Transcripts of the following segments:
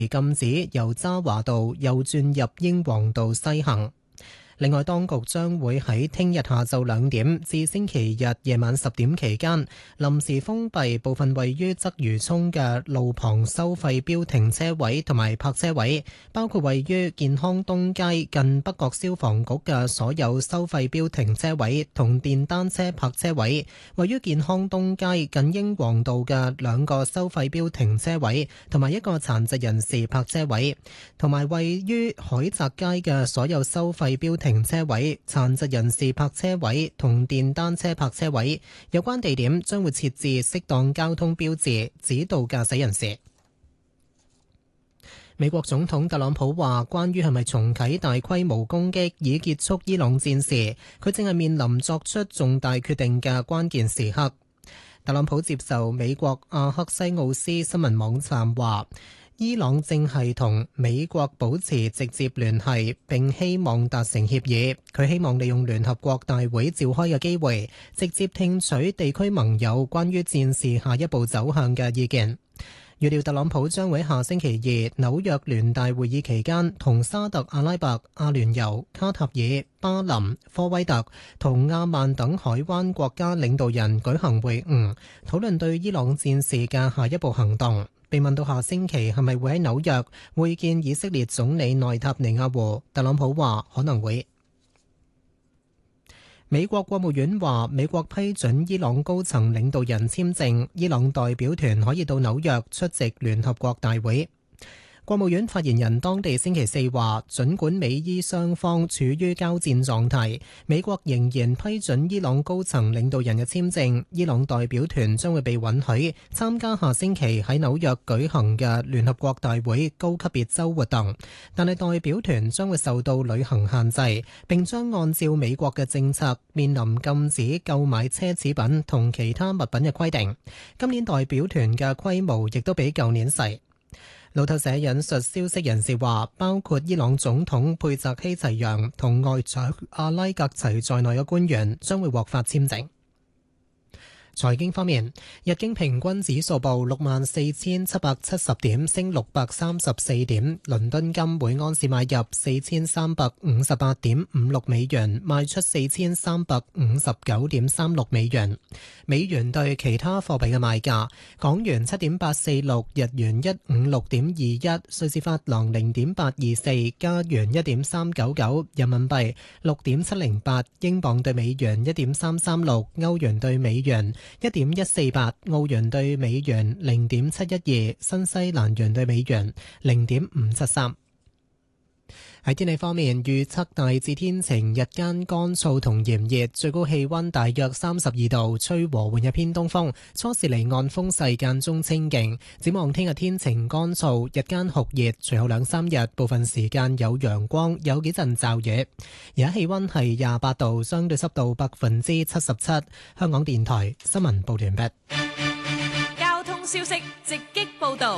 禁止由渣華道右轉入英皇道西行。另外，當局將會喺聽日下晝2點至星期日夜晚10點期間，臨時封閉部分位於鰂魚涌嘅路旁收費標停車位同埋泊車位，包括位於健康東街近北角消防局嘅所有收費標停車位同電單車泊車位，位於健康東街近英皇道嘅2個收費標停車位同埋1個殘疾人士泊車位，同埋位於海澤街嘅所有收費標停車位、殘疾人士泊車位同電單車泊車位。有關地點將會設置適當交通標誌，指導駕駛人士。美國總統特朗普話，關於係咪重啟大規模攻擊以結束伊朗戰事，佢正係面臨作出重大決定嘅關鍵時刻。特朗普接受美國阿克西奧斯新聞網站話，伊朗正係同美國保持直接聯繫，並希望達成協議。佢希望利用聯合國大會召開嘅機會，直接聽取地區盟友關於戰事下一步走向嘅意見。預料特朗普將會喺下星期二紐約聯大會議期間，同沙特阿拉伯、阿聯酋、卡塔爾、巴林、科威特同阿曼等海灣國家領導人舉行會晤，討論對伊朗戰事嘅下一步行動。被問到下星期係咪會喺紐約會見以色列總理內塔尼亞胡，特朗普話可能會。美國國務院話，美國批准伊朗高層領導人簽證，伊朗代表團可以到紐約出席聯合國大會。國務院發言人當地星期四話，儘管美伊雙方處於交戰狀態，美國仍然批准伊朗高層領導人嘅簽證，伊朗代表團將會被允許參加下星期喺紐約舉行嘅聯合國大會高級別週活動，但係代表團將會受到旅行限制，並將按照美國嘅政策面臨禁止購買奢侈品同其他物品嘅規定。今年代表團嘅規模亦都比舊年細。路透社引述消息人士話，包括伊朗總統佩澤希齊揚同外長阿拉格齊在內嘅官員將會獲發簽證。財經方面，日經平均指數報64,770點，升634點。倫敦金每盎司買入4358.56美元，賣出4359.36美元。美元對其他貨幣嘅賣價：港元7.846，日元156.21，瑞士法郎0.824，加元1.399，人民幣6.708，英鎊對美元1.336，歐元對美元1.148，澳元對美元0.712，新西蘭元對美元0.573。喺天氣方面，預測大致天晴，日間乾燥同炎熱，最高氣溫大約32度，吹和緩嘅偏東風，初時離岸風勢間中清勁。展望聽日天晴乾燥，日間酷熱，隨後2-3日部分時間有陽光，有幾陣驟雨。而家氣溫係28度，相對濕度77%。香港電台新聞報道完畢。 交通消息直擊報道。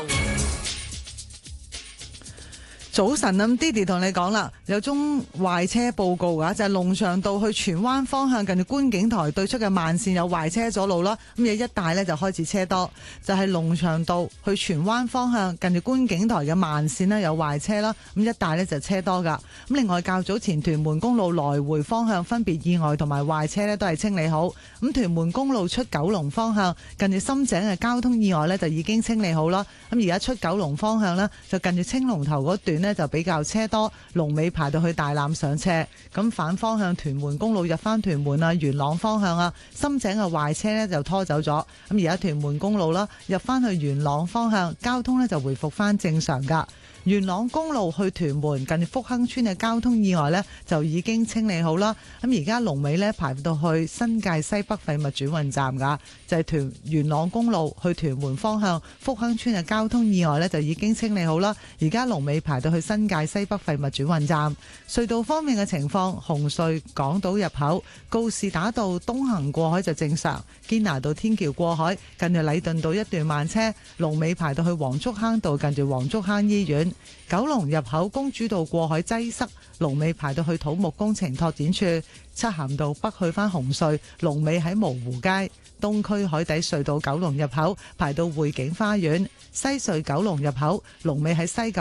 早晨啊，Didi 同你講啦，有宗壞車報告㗎，就係龍翔道去荃灣方向近住觀景台對出嘅慢線有壞車阻路啦。咁有一帶呢就開始車多，就係龍翔道去荃灣方向近住觀景台嘅慢線呢有壞車啦。咁一帶呢就車多噶。咁另外較早前屯門公路來回方向分別意外同埋壞車呢都係清理好。咁屯門公路出九龍方向近住深井嘅交通意外呢就已經清理好啦。咁而家出九龍方向呢，就近住青龍頭嗰段呢就比較車多，龍尾排到去大欖上車。咁反方向屯門公路入翻屯門啊、元朗方向啊，深井嘅壞車呢就拖走咗。咁而家屯門公路啦，入翻去元朗方向，交通呢就回復翻正常噶。元朗公路去屯門近福亨村嘅交通意外呢，就已經清理好啦。咁而家龍尾呢，排到去新界西北廢物轉運站噶，就係元朗公路去屯門方向福亨村嘅交通意外呢，就已經清理好啦。而家龍尾排到去去新界西北廢物轉運站。隧道方面嘅情況，紅隧港島入口告士打道東行過海就正常，堅拿道天橋過海近住禮頓道一段慢車，龍尾排到去黃竹坑道近住黃竹坑醫院。九龍入口公主道過海擠塞，龍尾排到去土木工程拓展處。漆咸道北去返紅隧，龍尾喺蕪湖街。東區海底隧道九龍入口排到匯景花園，西隧九龍入口龍尾喺西九